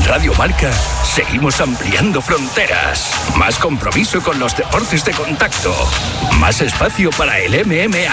Radio Marca seguimos ampliando fronteras. Más compromiso con los deportes de contacto. Más espacio para el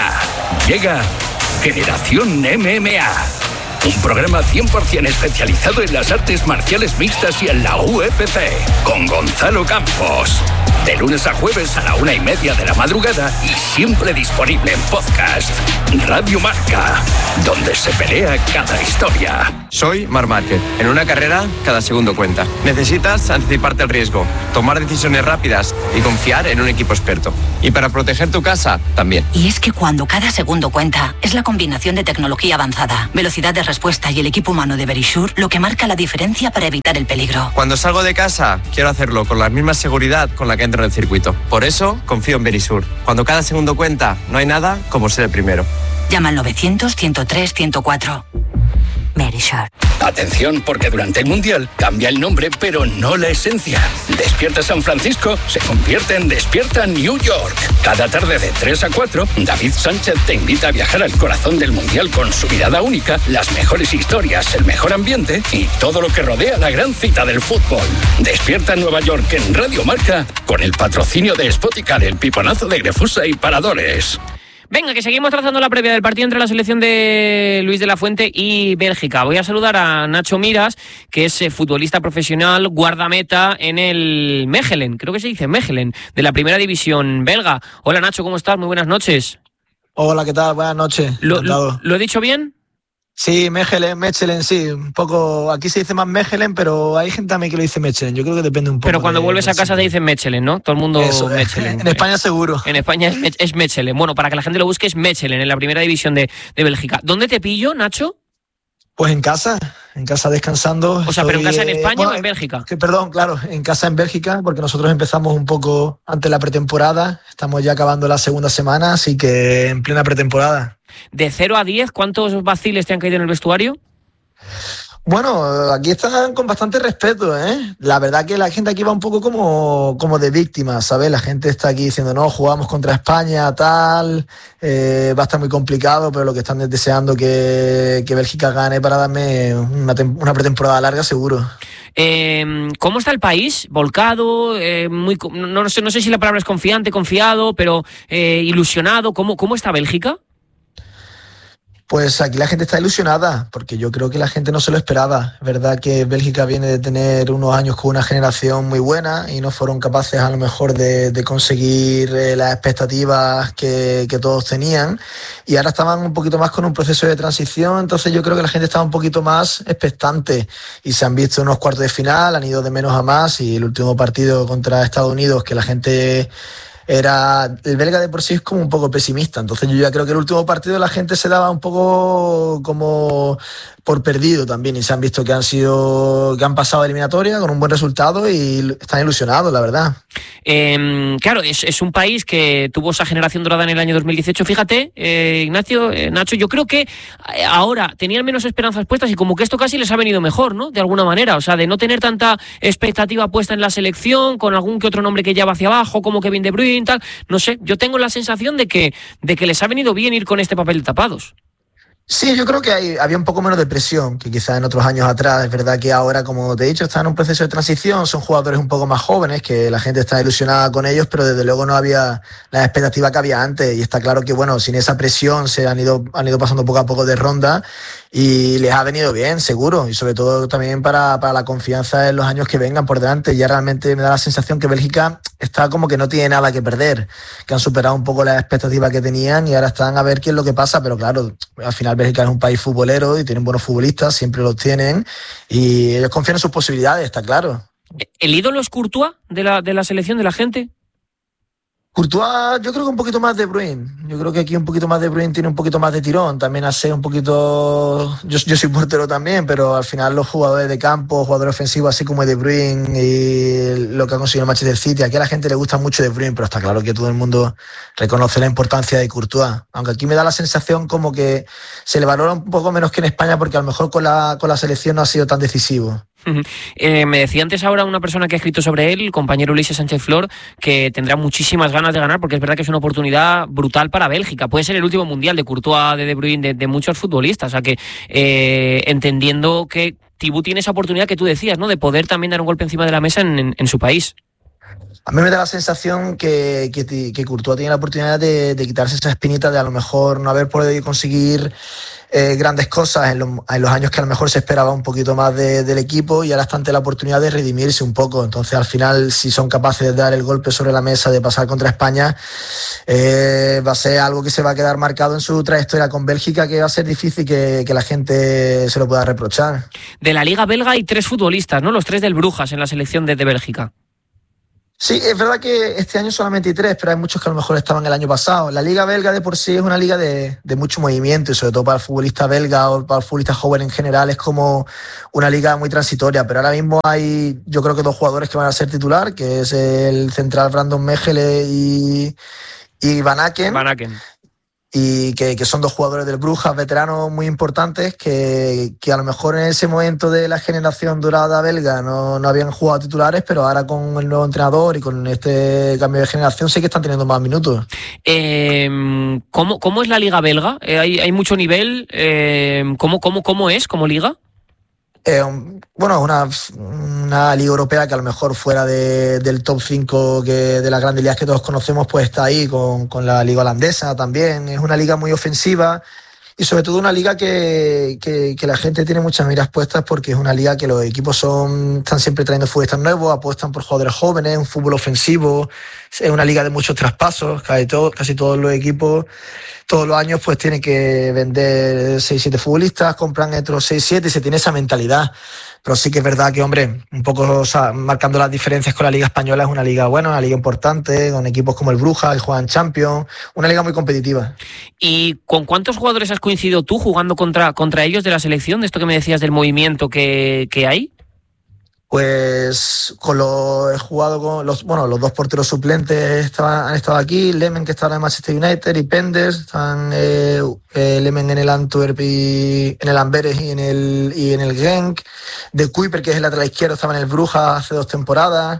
MMA. Llega Generación MMA. Un programa 100% especializado en las artes marciales mixtas y en la UFC. Con Gonzalo Campos. De lunes a jueves a la 1:30 de la madrugada y siempre disponible en podcast. Radio Marca, donde se pelea cada historia. Soy Marc Márquez. En una carrera, cada segundo cuenta. Necesitas anticiparte al riesgo, tomar decisiones rápidas y confiar en un equipo experto. Y para proteger tu casa, también. Y es que cuando cada segundo cuenta, es la combinación de tecnología avanzada, velocidad de respuesta y el equipo humano de Verisure lo que marca la diferencia para evitar el peligro. Cuando salgo de casa, quiero hacerlo con la misma seguridad con la que entro en el circuito. Por eso, confío en Verisure. Cuando cada segundo cuenta, no hay nada como ser el primero. Llama al 900-103-104. Verisure. Atención, porque durante el Mundial cambia el nombre, pero no la esencia. Despierta San Francisco se convierte en Despierta New York. Cada tarde de 3 a 4, David Sánchez te invita a viajar al corazón del Mundial con su mirada única, las mejores historias, el mejor ambiente y todo lo que rodea la gran cita del fútbol. Despierta Nueva York en Radio Marca, con el patrocinio de Spoticar, el piponazo de Grefusa y Paradores. Venga, que seguimos trazando la previa del partido entre la selección de Luis de la Fuente y Bélgica. Voy a saludar a Nacho Miras, que es futbolista profesional, guardameta en el Mechelen, creo que se dice Mechelen, de la primera división belga. Hola Nacho, ¿cómo estás? Muy buenas noches. Hola, ¿qué tal? Buenas noches. ¿Lo he dicho bien? Sí, Mechelen, sí. Un poco, aquí se dice más Mechelen, pero hay gente también que lo dice Mechelen. Yo creo que depende un poco. Pero cuando vuelves a casa te dicen Mechelen, ¿no? Todo el mundo Mechelen. En España seguro. En España es Mechelen. Bueno, para que la gente lo busque es Mechelen, en la primera división de Bélgica. ¿Dónde te pillo, Nacho? Pues en casa descansando. O sea, ¿pero en casa en España o en Bélgica? Perdón, claro, en casa en Bélgica, porque nosotros empezamos un poco antes de la pretemporada. Estamos ya acabando la segunda semana, así que en plena pretemporada. De 0 a 10, ¿cuántos vaciles te han caído en el vestuario? Bueno, aquí están con bastante respeto, ¿eh? La verdad que la gente aquí va un poco como de víctima, ¿sabes? La gente está aquí diciendo, no, jugamos contra España, tal, va a estar muy complicado, pero lo que están es deseando que Bélgica gane para darme una pretemporada larga, seguro. ¿Cómo está el país? ¿Volcado? No sé si la palabra es confiado, pero ilusionado. ¿Cómo está Bélgica? Pues aquí la gente está ilusionada, porque yo creo que la gente no se lo esperaba. Es verdad que Bélgica viene de tener unos años con una generación muy buena y no fueron capaces a lo mejor de conseguir las expectativas que todos tenían, y ahora estaban un poquito más con un proceso de transición. Entonces yo creo que la gente estaba un poquito más expectante y se han visto unos cuartos de final, han ido de menos a más, y el último partido contra Estados Unidos, que la gente... el belga de por sí es como un poco pesimista, entonces yo ya creo que el último partido la gente se daba un poco como por perdido también, y se han visto que han pasado eliminatoria con un buen resultado y están ilusionados, la verdad. Claro, es un país que tuvo esa generación dorada en el año 2018. Fíjate, Nacho, yo creo que ahora tenían menos esperanzas puestas y como que esto casi les ha venido mejor, ¿no? De alguna manera, o sea, de no tener tanta expectativa puesta en la selección, con algún que otro nombre que ya va hacia abajo, como Kevin De Bruyne, tal. No sé, yo tengo la sensación de que les ha venido bien ir con este papel de tapados. Sí, yo creo que había un poco menos de presión que quizás en otros años atrás. Es verdad que ahora, como te he dicho, están en un proceso de transición, son jugadores un poco más jóvenes, que la gente está ilusionada con ellos, pero desde luego no había la expectativa que había antes, y está claro que, bueno, sin esa presión se han ido pasando poco a poco de ronda y les ha venido bien, seguro, y sobre todo también para la confianza en los años que vengan por delante. Ya realmente me da la sensación que Bélgica está como que no tiene nada que perder, que han superado un poco las expectativas que tenían y ahora están a ver qué es lo que pasa, pero claro, al final Bélgica es un país futbolero y tienen buenos futbolistas, siempre los tienen, y ellos confían en sus posibilidades, está claro. ¿El ídolo es Courtois de la selección, de la gente? Courtois, yo creo que un poquito más De Bruyne. Yo creo que aquí un poquito más De Bruyne tiene un poquito más de tirón. También hace un poquito... Yo soy portero también, pero al final los jugadores de campo, jugadores ofensivos así como De Bruyne y lo que ha conseguido el Manchester City, aquí a la gente le gusta mucho De Bruyne, pero está claro que todo el mundo reconoce la importancia de Courtois. Aunque aquí me da la sensación como que se le valora un poco menos que en España, porque a lo mejor con la selección no ha sido tan decisivo. Me decía antes ahora una persona que ha escrito sobre él, el compañero Ulises Sánchez Flor, que tendrá muchísimas ganas de ganar, porque es verdad que es una oportunidad brutal para Bélgica. Puede ser el último mundial de Courtois, de Bruyne, de muchos futbolistas. O sea que entendiendo que Thibaut tiene esa oportunidad que tú decías, ¿no? De poder también dar un golpe encima de la mesa en su país. A mí me da la sensación que Courtois tiene la oportunidad de quitarse esa espinita de a lo mejor no haber podido conseguir grandes cosas en los años que a lo mejor se esperaba un poquito más del equipo, y ahora está ante la oportunidad de redimirse un poco. Entonces, al final, si son capaces de dar el golpe sobre la mesa, de pasar contra España, va a ser algo que se va a quedar marcado en su trayectoria con Bélgica, que va a ser difícil que la gente se lo pueda reprochar. De la Liga belga hay 3 futbolistas, ¿no? Los 3 del Brujas en la selección de Bélgica. Sí, es verdad que este año solamente hay 3, pero hay muchos que a lo mejor estaban el año pasado. La liga belga de por sí es una liga de mucho movimiento, y sobre todo para el futbolista belga o para el futbolista joven en general es como una liga muy transitoria. Pero ahora mismo hay, yo creo que 2 jugadores que van a ser titular, que es el central Brandon Mechelen y Van Aken. Y que son 2 jugadores del Brujas, veteranos muy importantes, que a lo mejor en ese momento de la generación dorada belga no habían jugado titulares, pero ahora con el nuevo entrenador y con este cambio de generación sí que están teniendo más minutos. ¿Cómo es la liga belga? ¿Hay mucho nivel? ¿Cómo es como liga? Bueno, una liga europea que a lo mejor fuera del top 5 de las grandes ligas que todos conocemos, pues está ahí con la liga holandesa también. Es una liga muy ofensiva y sobre todo una liga que la gente tiene muchas miras puestas, porque es una liga que los equipos están siempre trayendo futbolistas nuevos, apuestan por jugadores jóvenes, un fútbol ofensivo. Es una liga de muchos traspasos, casi todos los equipos todos los años pues tienen que vender 6-7 futbolistas, compran otros 6-7 y se tiene esa mentalidad. Pero sí que es verdad que, hombre, un poco marcando las diferencias con la Liga Española, es una liga buena, una liga importante, con equipos como el Brujas, que juegan Champions, una liga muy competitiva. ¿Y con cuántos jugadores has coincidido tú jugando contra ellos de la selección, de esto que me decías del movimiento que hay? Pues he jugado con los 2 porteros suplentes han estado aquí, Lemen, que está en el Manchester United, y Penders. Están Lemen en el Antwerp y en el Amberes y en el Genk. De Kuiper, que es el lateral izquierdo, estaba en el Brujas hace 2 temporadas.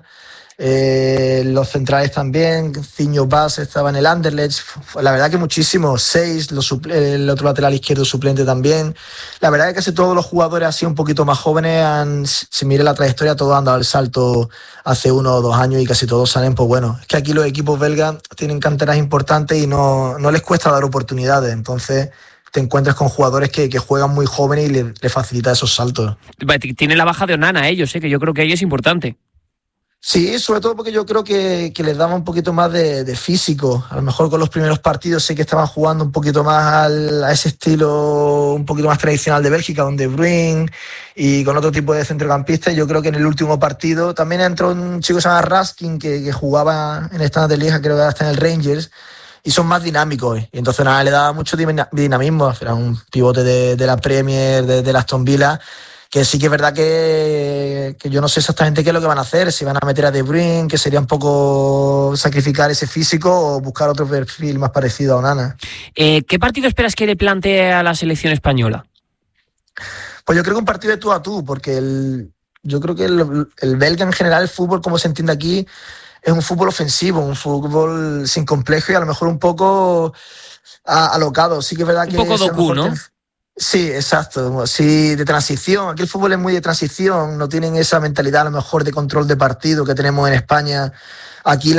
Los centrales también, Zinho Bass estaba en el Anderlecht. La verdad que muchísimos, 6, el otro lateral izquierdo suplente también. La verdad que casi todos los jugadores así un poquito más jóvenes, si mire la trayectoria, todos han dado el salto hace 1 o 2 años y casi todos salen, pues bueno, es que aquí los equipos belgas tienen canteras importantes y no les cuesta dar oportunidades, entonces te encuentras con jugadores que juegan muy jóvenes y le facilita esos saltos. Tiene la baja de Onana ellos, que yo creo que ahí es importante. Sí, sobre todo porque yo creo que les daba un poquito más de físico. A lo mejor con los primeros partidos sí que estaban jugando un poquito más a ese estilo un poquito más tradicional de Bélgica, con De Bruyne y con otro tipo de centrocampistas. Yo creo que en el último partido también entró un chico que se llama Raskin, que jugaba en Standard de Liga, creo que ahora está en el Rangers, y son más dinámicos. Y entonces nada, le daba mucho dinamismo. Era un pivote de la Premier, de la Aston Villa, que sí que es verdad que yo no sé exactamente qué es lo que van a hacer, si van a meter a De Bruyne, que sería un poco sacrificar ese físico, o buscar otro perfil más parecido a Onana. ¿Qué partido esperas que le plantee a la selección española? Pues yo creo que un partido de tú a tú, porque yo creo que el belga en general, el fútbol como se entiende aquí, es un fútbol ofensivo, un fútbol sin complejo y a lo mejor un poco alocado. Sí que es verdad que... Un poco Doku, ¿no? Sí, exacto. Sí, de transición. Aquí el fútbol es muy de transición, no tienen esa mentalidad a lo mejor de control de partido que tenemos en España. Aquí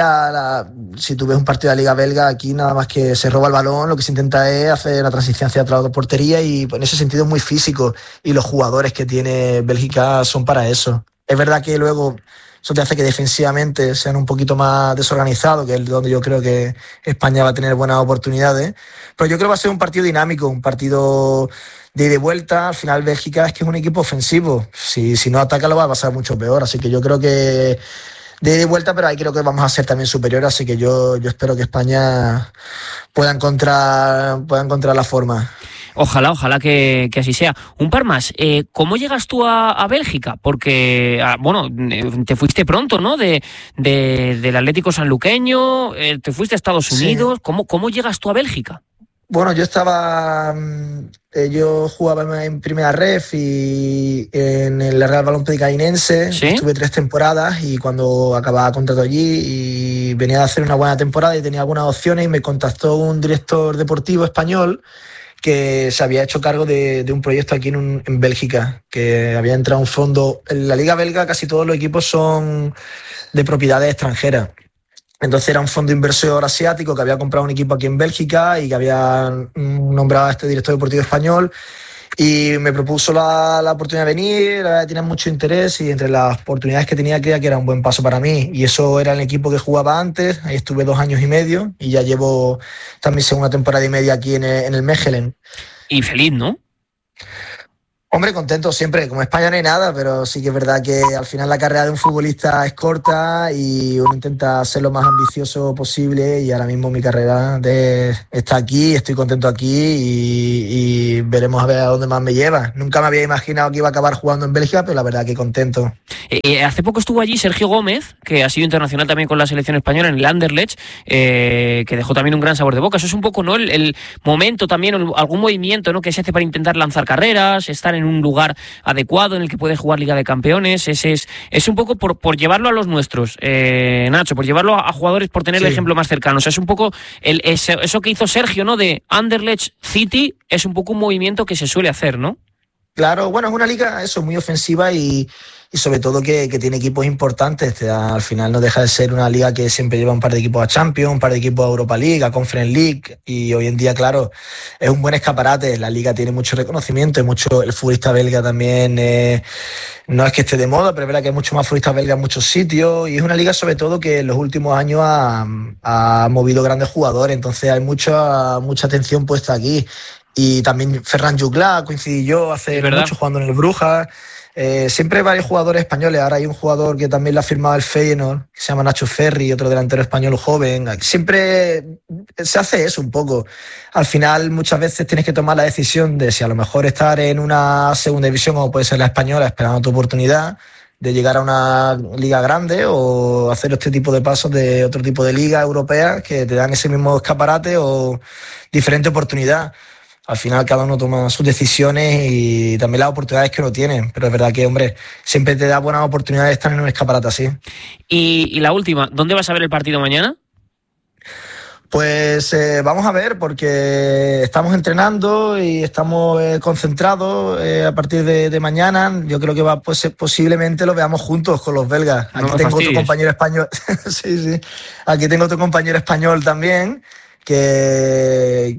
si tú ves un partido de la Liga Belga, aquí nada más que se roba el balón, lo que se intenta es hacer la transición hacia atrás de portería, y en ese sentido es muy físico, y los jugadores que tiene Bélgica son para eso. Es verdad que luego eso te hace que defensivamente sean un poquito más desorganizados, que es donde yo creo que España va a tener buenas oportunidades. Pero yo creo que va a ser un partido dinámico, un partido de ida y vuelta. Al final Bélgica es que es un equipo ofensivo. Si no ataca lo va a pasar mucho peor. Así que yo creo que de ida y vuelta, pero ahí creo que vamos a ser también superiores. Así que yo espero que España pueda encontrar la forma. Ojalá que así sea. Un par más. ¿Cómo llegas tú a Bélgica? Porque, te fuiste pronto, ¿no? Del Atlético Sanluqueño, te fuiste a Estados Unidos. Sí. ¿Cómo llegas tú a Bélgica? Bueno, yo jugaba en primera ref y en el Real Balompié Cainense. ¿Sí? Estuve 3 temporadas y cuando acababa contrato allí y venía a hacer una buena temporada y tenía algunas opciones, y me contactó un director deportivo español que se había hecho cargo de un proyecto aquí en Bélgica, que había entrado un fondo. En la liga belga casi todos los equipos son de propiedades extranjeras. Entonces era un fondo inversor asiático que había comprado un equipo aquí en Bélgica y que había nombrado a este director deportivo español. Y me propuso la oportunidad de venir, tenía mucho interés y entre las oportunidades que tenía creía que era un buen paso para mí. Y eso era el equipo que jugaba antes, ahí estuve 2 años y medio y ya llevo también segunda temporada y media aquí en el Mechelen. Y feliz, ¿no? Hombre, contento siempre. Como España no hay nada, pero sí que es verdad que al final la carrera de un futbolista es corta y uno intenta ser lo más ambicioso posible y ahora mismo mi carrera está aquí, estoy contento aquí y veremos a ver a dónde más me lleva. Nunca me había imaginado que iba a acabar jugando en Bélgica, pero la verdad que contento. Hace poco estuvo allí Sergio Gómez, que ha sido internacional también con la selección española en el Anderlecht, que dejó también un gran sabor de boca. Eso es un poco, ¿no?, el momento también, algún movimiento, ¿no?, que se hace para intentar lanzar carreras, estar en un lugar adecuado en el que puede jugar Liga de Campeones. Es un poco por llevarlo a los nuestros, Nacho, por llevarlo a jugadores, por tener el ejemplo más cercano. O sea, es un poco eso que hizo Sergio, ¿no?, de Anderlecht City, es un poco un movimiento que se suele hacer, ¿no? Claro, bueno, es una liga muy ofensiva y sobre todo que tiene equipos importantes. Al final no deja de ser una liga que siempre lleva un par de equipos a Champions, un par de equipos a Europa League, a Conference League, y hoy en día, claro, es un buen escaparate. La liga tiene mucho reconocimiento, el futbolista belga también no es que esté de moda, pero es verdad que hay mucho más futbolistas belgas en muchos sitios, y es una liga sobre todo que en los últimos años ha movido grandes jugadores, entonces hay mucha atención puesta aquí. Y también Ferran Jutgla, coincidí yo hace mucho jugando en el Brujas. Siempre hay varios jugadores españoles. Ahora hay un jugador que también le ha firmado el Feyenoord, que se llama Nacho Ferri, otro delantero español joven. Siempre se hace eso un poco. Al final muchas veces tienes que tomar la decisión de si a lo mejor estar en una segunda división, como puede ser la española, esperando tu oportunidad de llegar a una liga grande, o hacer este tipo de pasos de otro tipo de liga europea que te dan ese mismo escaparate o diferente oportunidad. Al final cada uno toma sus decisiones y también las oportunidades que uno tiene. Pero es verdad que, hombre, siempre te da buenas oportunidades de estar en un escaparate así. Y la última, ¿dónde vas a ver el partido mañana? Pues vamos a ver, porque estamos entrenando y estamos concentrados a partir de mañana. Yo creo que posiblemente lo veamos juntos con los belgas. Aquí tengo otro compañero español. sí. Aquí tengo otro compañero español también, que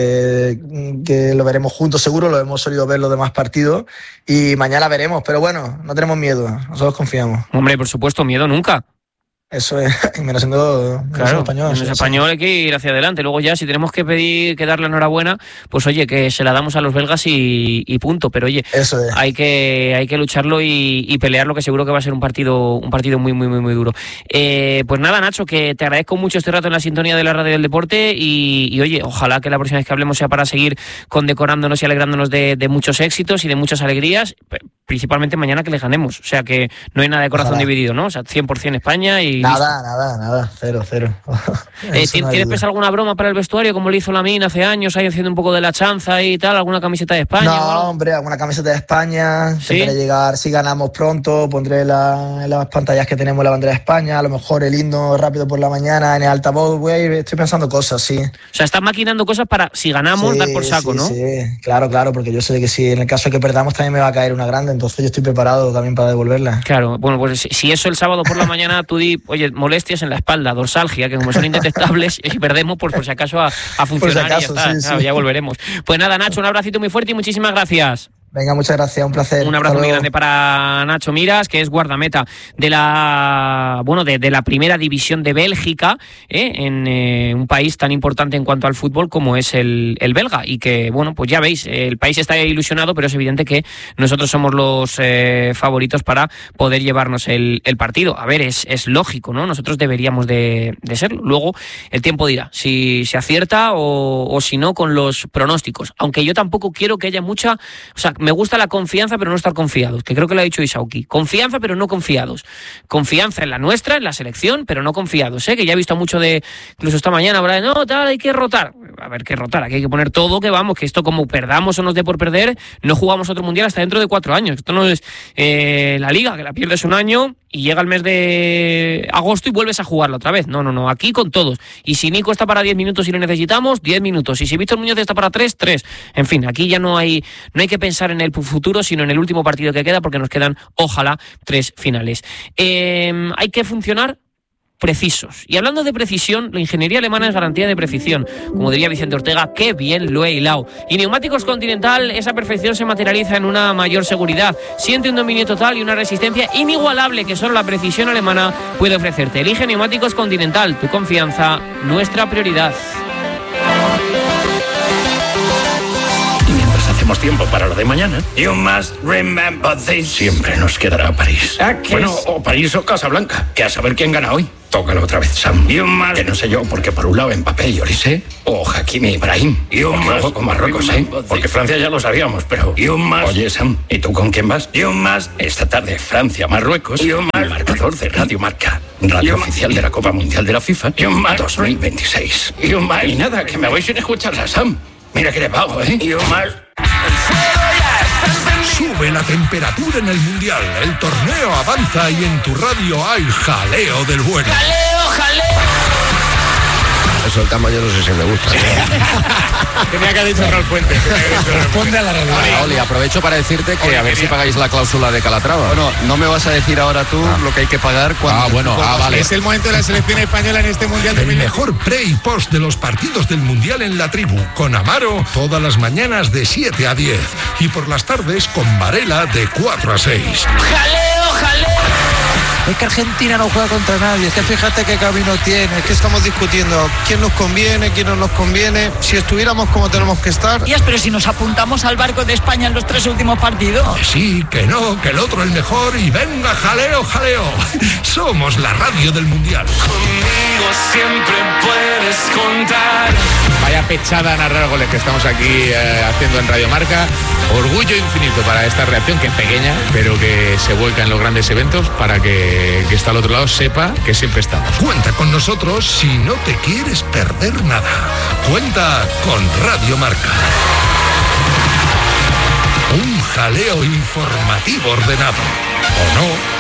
lo veremos juntos seguro, lo hemos solido ver los demás partidos y mañana veremos, pero bueno, no tenemos miedo, nosotros confiamos. Hombre, por supuesto, miedo nunca. Eso es, menos siendo español. En español hay que ir hacia adelante. Luego ya, si tenemos que darle enhorabuena, pues oye, que se la damos a los belgas y punto. Pero oye, eso es. hay que lucharlo y pelearlo, que seguro que va a ser un partido muy, muy, muy, muy duro. Pues nada, Nacho, que te agradezco mucho este rato en la sintonía de la Radio del Deporte y oye, ojalá que la próxima vez que hablemos sea para seguir condecorándonos y alegrándonos de muchos éxitos y de muchas alegrías, principalmente mañana que le ganemos. O sea, que no hay nada de corazón dividido, ¿no? O sea, 100% España y... Nada, cero. ¿Tienes pensado alguna broma para el vestuario, como le hizo Lamine hace años, ahí haciendo un poco de la chanza y tal? ¿Alguna camiseta de España? No, hombre, alguna camiseta de España. ¿Sí? Intentaré llegar, si ganamos pronto, pondré en las pantallas que tenemos la bandera de España, a lo mejor el himno rápido por la mañana en el altavoz, güey. Estoy pensando cosas, sí. O sea, estás maquinando cosas para, si ganamos, dar por saco, ¿no? Sí, claro, porque yo sé que si en el caso de que perdamos también me va a caer una grande, entonces yo estoy preparado también para devolverla. Claro, bueno, pues si eso el sábado por la mañana tú oye, molestias en la espalda, dorsalgia, que como son indetectables y perdemos, pues por si acaso a funcionar, por si acaso, y ya está, claro, ya volveremos. Pues nada, Nacho, un abracito muy fuerte y muchísimas gracias. Venga, muchas gracias, un placer. Un abrazo muy grande para Nacho Miras, que es guardameta de la primera división de Bélgica, en un país tan importante en cuanto al fútbol como es el belga, y que, bueno, pues ya veis, el país está ilusionado, pero es evidente que nosotros somos los favoritos para poder llevarnos el partido. A ver, es lógico, ¿no? Nosotros deberíamos de serlo. Luego el tiempo dirá si se acierta o si no con los pronósticos, aunque yo tampoco quiero que haya mucha... O sea, me gusta la confianza pero no estar confiados, que creo que lo ha dicho Isauki. Confianza pero no confiados. Confianza en la nuestra, en la selección, pero no confiados, que ya he visto mucho de, incluso esta mañana, ¿verdad? No, tal, hay que rotar. A ver, ¿qué rotar? Aquí hay que poner todo, que vamos, que esto como perdamos o nos dé por perder, no jugamos otro mundial hasta dentro de 4 años. Esto no es la Liga, que la pierdes un año y llega el mes de agosto y vuelves a jugarla otra vez. No, aquí con todos. Y si Nico está para 10 minutos y lo necesitamos, 10 minutos. Y si Víctor Muñoz está para 3. En fin, aquí ya no hay que pensar en el futuro, sino en el último partido que queda, porque nos quedan, ojalá, 3 finales. Hay que funcionar precisos. Y hablando de precisión, la ingeniería alemana es garantía de precisión. Como diría Vicente Ortega, qué bien lo he hilado. Y Neumáticos Continental, esa perfección se materializa en una mayor seguridad. Siente un dominio total y una resistencia inigualable que solo la precisión alemana puede ofrecerte. Elige Neumáticos Continental, tu confianza, nuestra prioridad. Hacemos tiempo para lo de mañana. You must remember this. Siempre nos quedará París. Bueno, o París o Casablanca. Que a saber quién gana hoy. Tócalo otra vez, Sam. Que no sé yo, porque por un lado Mbappé y Olise, o Hakimi Ibrahim. Juego con Marruecos, porque Francia ya lo sabíamos, pero... Oye, Sam, ¿y tú con quién vas? Esta tarde, Francia-Marruecos, el marcador de Radio Marca. Radio oficial de la Copa Mundial de la FIFA 2026. Y nada, que me voy sin escucharla, Sam. Mira que le pago, Sube la temperatura en el Mundial. El torneo avanza y en tu radio hay jaleo del bueno. ¡Jaleo! Eso el tamaño no sé si me gusta. Tenía que haber dicho Raúl Fuentes. Responde a la realidad. Oli, aprovecho para decirte que a ver si pagáis la cláusula de Calatrava. Bueno, no me vas a decir ahora tú lo que hay que pagar cuando... vale. Es el momento de la selección española en este Mundial. El mejor pre y post de los partidos del Mundial en la tribu. Con Amaro, todas las mañanas de 7 a 10. Y por las tardes con Varela de 4 a 6. ¡Jaleo! Es que Argentina no juega contra nadie, es que fíjate qué camino tiene, es que estamos discutiendo quién nos conviene, quién no nos conviene, si estuviéramos como tenemos que estar. Pero si nos apuntamos al barco de España en los 3 últimos partidos. Que sí, que no, que el otro el mejor y venga, jaleo. Somos la radio del Mundial. Conmigo siempre puedes contar. Vaya pechada narrar goles que estamos aquí haciendo en Radio Marca. Orgullo infinito para esta reacción, que es pequeña, pero que se vuelca en los grandes eventos, para que está al otro lado sepa que siempre estamos. Cuenta con nosotros si no te quieres perder nada. Cuenta con Radio Marca. Un jaleo informativo ordenado. ¿O no?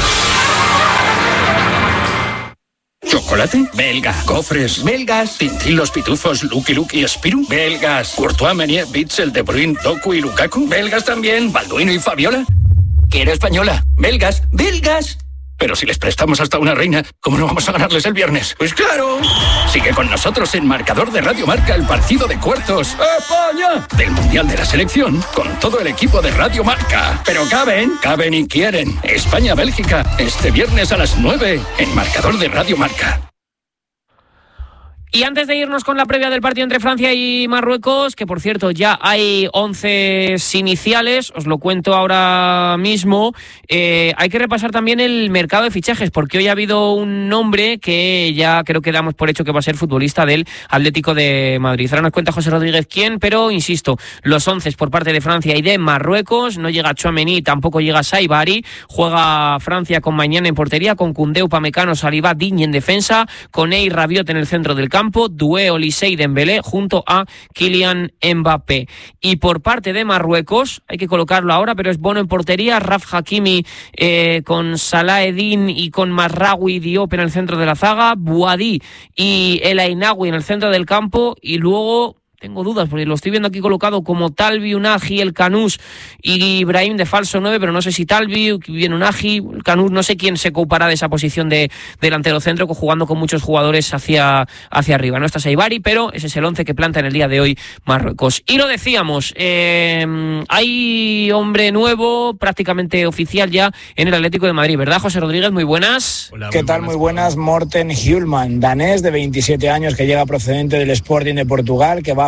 ¿Chocolate? Belga. Cofres? Belgas. Tintín, los pitufos, Lucky Luke y Spirou? Belgas. Courtois, Meunier, Bitzel, De Bruyne, Doku y Lukaku? Belgas también. Balduino y Fabiola. ¿Quiere española? Belgas. Pero si les prestamos hasta una reina, ¿cómo no vamos a ganarles el viernes? Pues claro. Sigue con nosotros en marcador de Radio Marca el partido de cuartos ¡España! Del Mundial de la Selección con todo el equipo de Radio Marca. Pero caben y quieren. España-Bélgica, este viernes a las 9 en marcador de Radio Marca. Y antes de irnos con la previa del partido entre Francia y Marruecos, que por cierto ya hay 11 iniciales, os lo cuento ahora mismo, hay que repasar también el mercado de fichajes, porque hoy ha habido un nombre que ya creo que damos por hecho que va a ser futbolista del Atlético de Madrid. Ahora nos cuenta José Rodríguez quién, pero insisto, los 11 por parte de Francia y de Marruecos. No llega Tchouaméni, tampoco llega Saibari. Juega Francia con Mañana en portería, con Koundé, Upamecano, Saliba, Digne en defensa, con Ney, Rabiot en el centro del campo, Doué, Olise y Dembélé junto a Kylian Mbappé. Y por parte de Marruecos, hay que colocarlo ahora, pero es Bono en portería, Raf Hakimi con Salah Eddin y con Marraoui Diop en el centro de la zaga, Bouhaddi y El Ainaoui en el centro del campo, y luego tengo dudas porque lo estoy viendo aquí colocado como Talbi, Unagi, El Canús y Ibrahim de falso 9, pero no sé si Talbi, bien Unagi, El Canús, no sé quién se ocupará de esa posición de delantero centro, jugando con muchos jugadores hacia arriba. No está Saibari, pero ese es el 11 que planta en el día de hoy Marruecos. Y lo decíamos, hay hombre nuevo, prácticamente oficial ya en el Atlético de Madrid, ¿verdad, José Rodríguez? Muy buenas. Hola, ¿qué tal? Muy buenas. Morten Hjulman, danés de 27 años que llega procedente del Sporting de Portugal, que va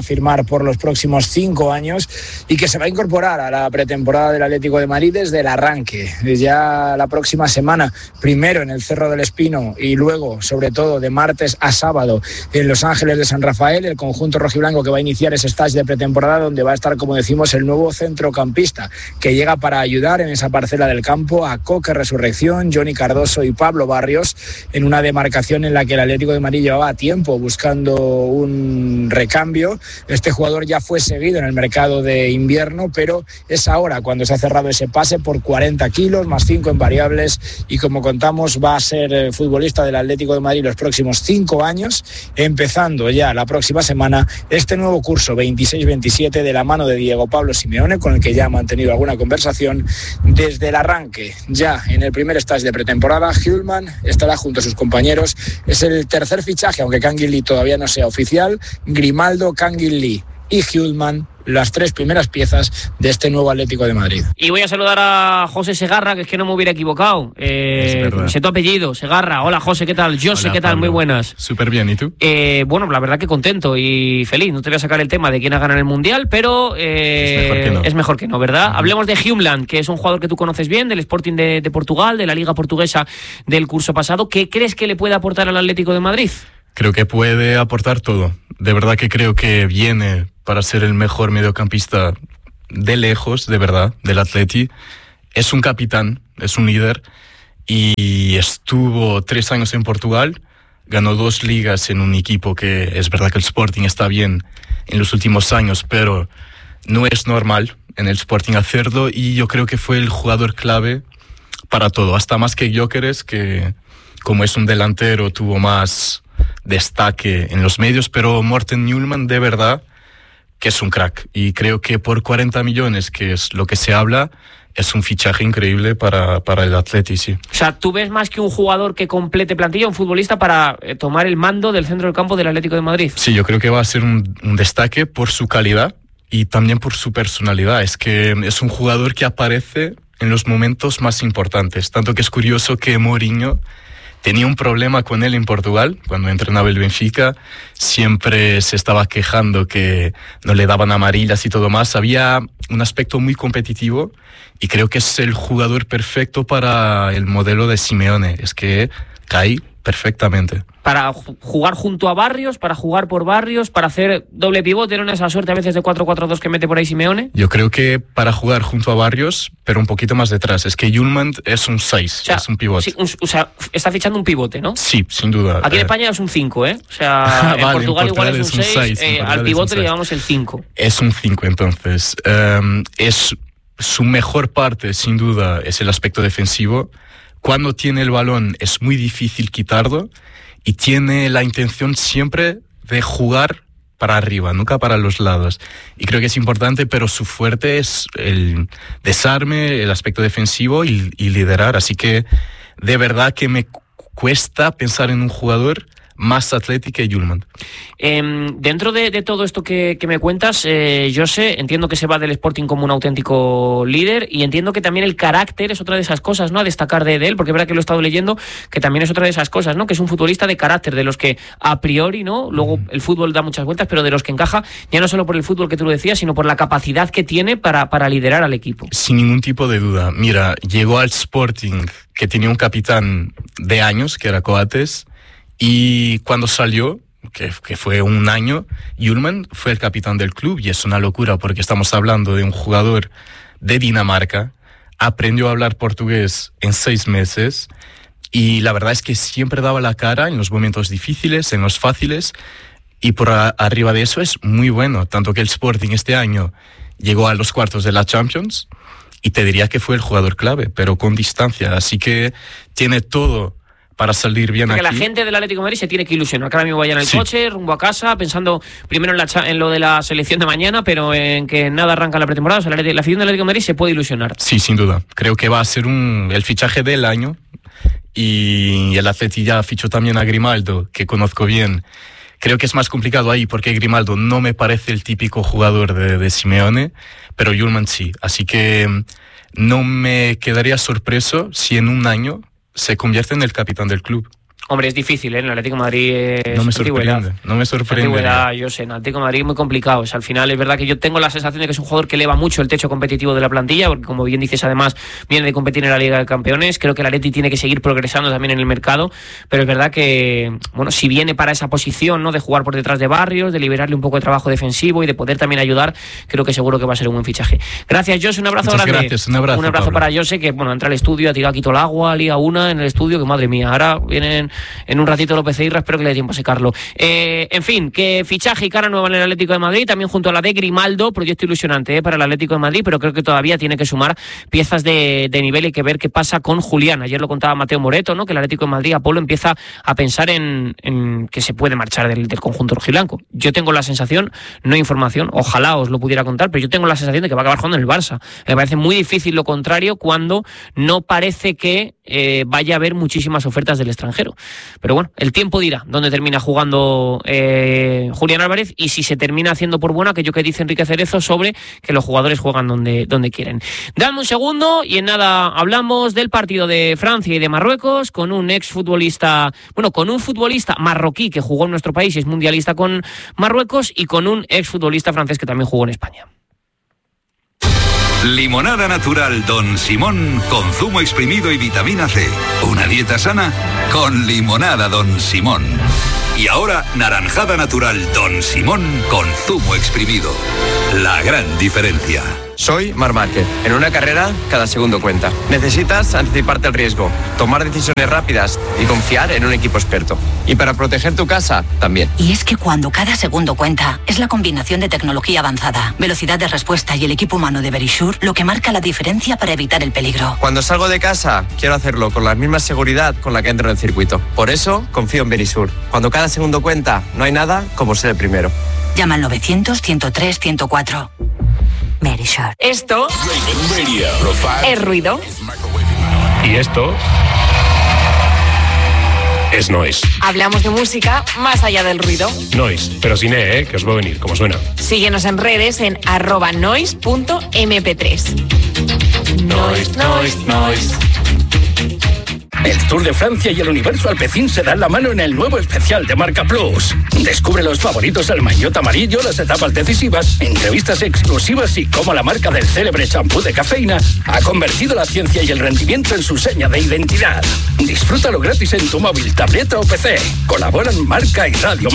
a firmar por los próximos 5 años y que se va a incorporar a la pretemporada del Atlético de Madrid desde el arranque. Ya la próxima semana, primero en el Cerro del Espino y luego, sobre todo, de martes a sábado en Los Ángeles de San Rafael, el conjunto rojiblanco que va a iniciar ese stage de pretemporada donde va a estar, como decimos, el nuevo centrocampista que llega para ayudar en esa parcela del campo a Coque Resurrección, Johnny Cardoso y Pablo Barrios, en una demarcación en la que el Atlético de Madrid llevaba tiempo buscando un recambio. Este jugador ya fue seguido en el mercado de invierno, pero es ahora cuando se ha cerrado ese pase por 40 kilos, más 5 en variables, y como contamos va a ser futbolista del Atlético de Madrid los próximos 5 años, empezando ya la próxima semana este nuevo curso 26-27 de la mano de Diego Pablo Simeone, con el que ya ha mantenido alguna conversación desde el arranque. Ya en el primer stage de pretemporada, Hjulmand estará junto a sus compañeros. Es el tercer fichaje, aunque Kangin Lee todavía no sea oficial. Grimaldo, Kangin Lee y Hjulmand, las 3 primeras piezas de este nuevo Atlético de Madrid. Y voy a saludar a José Segarra, que es que no me hubiera equivocado. Sé tu apellido, Segarra. Hola, José, ¿qué tal? José, Hola, ¿qué tal? Pablo. Muy buenas. Súper bien, ¿y tú? Bueno, la verdad que contento y feliz. No te voy a sacar el tema de quién ha ganado el Mundial, pero es mejor que no, ¿verdad? Hablemos de Hjulmand, que es un jugador que tú conoces bien, del Sporting de Portugal, de la Liga Portuguesa del curso pasado. ¿Qué crees que le puede aportar al Atlético de Madrid? Creo que puede aportar todo. De verdad que creo que viene para ser el mejor mediocampista de lejos, de verdad, del Atleti. Es un capitán, es un líder y estuvo 3 años en Portugal, ganó 2 ligas en un equipo que es verdad que el Sporting está bien en los últimos años, pero no es normal en el Sporting hacerlo, y yo creo que fue el jugador clave para todo, hasta más que Gyökeres, que como es un delantero tuvo más destaque en los medios, pero Morten Hjulmand de verdad que es un crack, y creo que por 40 millones, que es lo que se habla, es un fichaje increíble para el Atleti, sí. O sea, ¿tú ves más que un jugador que complete plantilla, un futbolista para tomar el mando del centro del campo del Atlético de Madrid? Sí, yo creo que va a ser un destaque por su calidad y también por su personalidad. Es que es un jugador que aparece en los momentos más importantes, tanto que es curioso que Mourinho tenía un problema con él en Portugal, cuando entrenaba el Benfica, siempre se estaba quejando que no le daban amarillas y todo más. Había un aspecto muy competitivo y creo que es el jugador perfecto para el modelo de Simeone. Es que cae perfectamente. Para jugar junto a Barrios, para jugar por Barrios, para hacer doble pivote, ¿no? Esa suerte a veces de 4-4-2 que mete por ahí Simeone. Yo creo que para jugar junto a Barrios, pero un poquito más detrás. Es que Hjulmand es un 6, o sea, es un pivote. Sí, o sea, está fichando un pivote, ¿no? Sí, sin duda. Aquí en España es un 5, ¿eh? O sea, en Portugal igual es un 6, al pivote le llamamos el 5. Es un 5, entonces. Es su mejor parte, sin duda, es el aspecto defensivo. Cuando tiene el balón es muy difícil quitarlo y tiene la intención siempre de jugar para arriba, nunca para los lados. Y creo que es importante, pero su fuerte es el desarme, el aspecto defensivo y liderar. Así que de verdad que me cuesta pensar en un jugador más atlético que Hjulmand. Dentro de todo esto que me cuentas, José, entiendo que se va del Sporting como un auténtico líder, y entiendo que también el carácter es otra de esas cosas, ¿no?, a destacar de él, porque es verdad que lo he estado leyendo, que también es otra de esas cosas, ¿no?, que es un futbolista de carácter, de los que a priori, ¿no?, luego el fútbol da muchas vueltas, pero de los que encaja, ya no solo por el fútbol que tú lo decías, sino por la capacidad que tiene para liderar al equipo. Sin ningún tipo de duda. Mira, llegó al Sporting, que tenía un capitán de años, que era Coates, y cuando salió, que fue un año, Hjulmand fue el capitán del club, y es una locura porque estamos hablando de un jugador de Dinamarca, aprendió a hablar portugués en 6 meses, y la verdad es que siempre daba la cara en los momentos difíciles, en los fáciles, y por arriba de eso es muy bueno, tanto que el Sporting este año llegó a los cuartos de la Champions, y te diría que fue el jugador clave, pero con distancia, así que tiene todo para salir bien aquí. Que la gente del Atlético de Madrid se tiene que ilusionar. Que ahora mismo vayan en el coche, rumbo a casa, pensando primero en lo de la selección de mañana, pero en que nada arranca la pretemporada. O sea, la afición del Atlético de Madrid se puede ilusionar. Sí, sin duda. Creo que va a ser el fichaje del año, y el Atleti ya fichó también a Grimaldo, que conozco bien. Creo que es más complicado ahí porque Grimaldo no me parece el típico jugador de Simeone, pero Hjulmand sí. Así que no me quedaría sorpreso si en un año se convierte en el capitán del club. Hombre, es difícil, en el Atlético de Madrid es no me antigüedad. sorprende. Yo sé, en el Atlético de Madrid es muy complicado. O sea, al final es verdad que yo tengo la sensación de que es un jugador que eleva mucho el techo competitivo de la plantilla, porque como bien dices, además viene de competir en la Liga de Campeones. Creo que el Atleti tiene que seguir progresando también en el mercado, pero es verdad que, bueno, si viene para esa posición, ¿no?, de jugar por detrás de Barrios, de liberarle un poco de trabajo defensivo y de poder también ayudar, creo que seguro que va a ser un buen fichaje. Gracias, José, un abrazo grande. Gracias, un abrazo para José, que bueno, entra al estudio, ha tirado aquí todo el agua, liga una en el estudio, que madre mía, ahora vienen en un ratito López e Irra, espero que le dé tiempo a secarlo. En fin, que fichaje y cara nueva en el Atlético de Madrid, también junto a la de Grimaldo, proyecto ilusionante para el Atlético de Madrid, pero creo que todavía tiene que sumar piezas de nivel y hay que ver qué pasa con Julián. Ayer lo contaba Mateo Moreto, ¿no?, que el Atlético de Madrid, Apolo, empieza a pensar en que se puede marchar del conjunto rojiblanco. Yo tengo la sensación, no hay información, ojalá os lo pudiera contar, pero yo tengo la sensación de que va a acabar jugando en el Barça. Me parece muy difícil lo contrario cuando no parece que vaya a haber muchísimas ofertas del extranjero. Pero bueno, el tiempo dirá dónde termina jugando Julián Álvarez y si se termina haciendo por buena aquello que dice Enrique Cerezo sobre que los jugadores juegan donde quieren. Dame un segundo y en nada hablamos del partido de Francia y de Marruecos con un con un futbolista marroquí que jugó en nuestro país y es mundialista con Marruecos y con un exfutbolista francés que también jugó en España. Limonada natural Don Simón con zumo exprimido y vitamina C. Una dieta sana con limonada Don Simón. Y ahora naranjada natural Don Simón con zumo exprimido. La gran diferencia. Soy Marc Márquez. En una carrera, cada segundo cuenta. Necesitas anticiparte al riesgo, tomar decisiones rápidas y confiar en un equipo experto. Y para proteger tu casa, también. Y es que cuando cada segundo cuenta, es la combinación de tecnología avanzada, velocidad de respuesta y el equipo humano de Verisure lo que marca la diferencia para evitar el peligro. Cuando salgo de casa, quiero hacerlo con la misma seguridad con la que entro en el circuito. Por eso, confío en Verisure. Cuando cada segundo cuenta, no hay nada como ser el primero. Llama al 900-103-104. Verisure. Esto es ruido. Y esto es noise. Hablamos de música más allá del ruido. Noise, pero sin que os va a venir, como suena. Síguenos en redes en @noise.mp3. Noise. El Tour de Francia y el Universo Alpecin se dan la mano en el nuevo especial de Marca Plus. Descubre los favoritos al maillot amarillo, las etapas decisivas, entrevistas exclusivas y cómo la marca del célebre champú de cafeína ha convertido la ciencia y el rendimiento en su seña de identidad. Disfrútalo gratis en tu móvil, tableta o PC. Colaboran Marca y Radio